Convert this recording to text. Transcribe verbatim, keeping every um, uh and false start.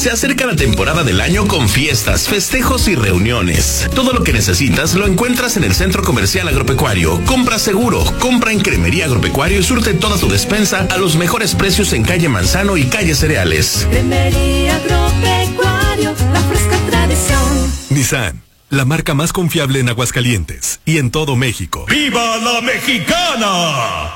Se acerca la temporada del año con fiestas, festejos y reuniones. Todo lo que necesitas lo encuentras en el Centro Comercial Agropecuario. Compra seguro, compra en Cremería Agropecuario y surte toda tu despensa a los mejores precios en calle Manzano y calle Cereales. Cremería Agropecuario, la fresca tradición. Nissan, la marca más confiable en Aguascalientes y en todo México. ¡Viva la Mexicana!